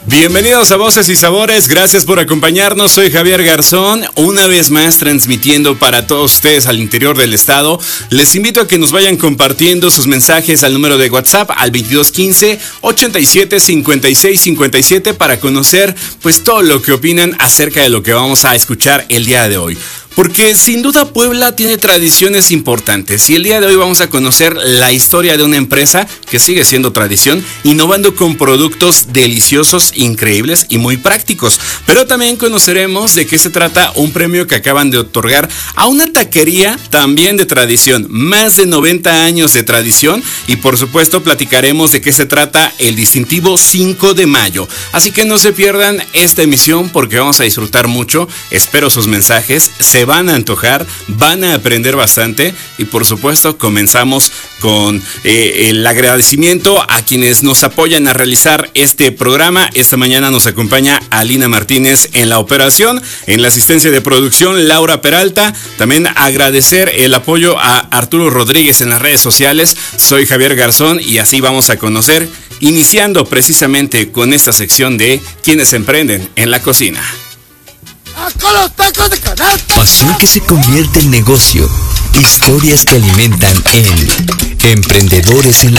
Bienvenidos a Voces y Sabores, gracias por acompañarnos, soy Javier Garzón, una vez más transmitiendo para todos ustedes al interior del estado. Les invito a que nos vayan compartiendo sus mensajes al número de WhatsApp al 2215-875657 para conocer pues todo lo que opinan acerca de lo que vamos a escuchar el día de hoy. Porque sin duda Puebla tiene tradiciones importantes y el día de hoy vamos a conocer la historia de una empresa que sigue siendo tradición, innovando con productos deliciosos, increíbles y muy prácticos. Pero también conoceremos de qué se trata un premio que acaban de otorgar a una taquería también de tradición, más de 90 años de tradición, y por supuesto platicaremos de qué se trata el distintivo 5 de mayo. Así que no se pierdan esta emisión porque vamos a disfrutar mucho, espero sus mensajes, se van a antojar, van a aprender bastante y por supuesto comenzamos con el agradecimiento a quienes nos apoyan a realizar este programa. Esta mañana nos acompaña Alina Martínez en la operación, en la asistencia de producción Laura Peralta. También agradecer el apoyo a Arturo Rodríguez en las redes sociales. Soy Javier Garzón y así vamos a conocer, iniciando precisamente con esta sección de quienes emprenden en la cocina. ¡Con los tacos de canasta! Pasión que se convierte en negocio. Historias que alimentan en Emprendedores en la